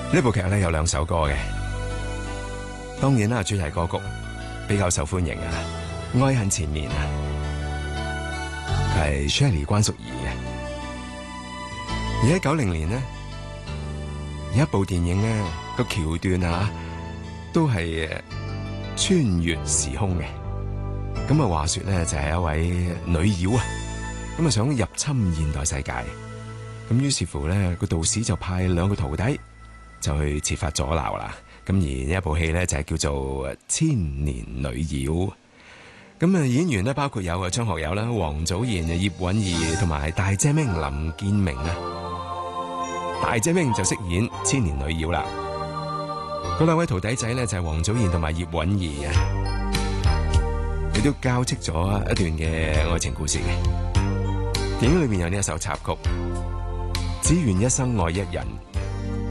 呢部劇咧有2首歌嘅，當然啦，主題歌曲比較受歡迎啊，《愛恨纏綿》啊，係 Shirley 關淑怡嘅。而喺90年呢，有一部電影咧個橋段啊，都係穿越時空嘅。咁啊，話說咧就係一位女妖啊，咁啊想入侵現代世界。咁於是乎咧，個道士就派2個徒弟就去設法阻撓啦。咁而呢一部戲咧就係叫做《千年女妖》。咁啊，演員咧包括有張學友啦、王祖賢、葉蘊儀同埋大姐明林建明啊。大姐明就飾演千年女妖啦。嗰2位徒弟仔咧就係王祖賢同埋葉蘊儀啊。佢都交織咗一段嘅愛情故事嘅。電影裏面有呢一首插曲，只願一生愛一人。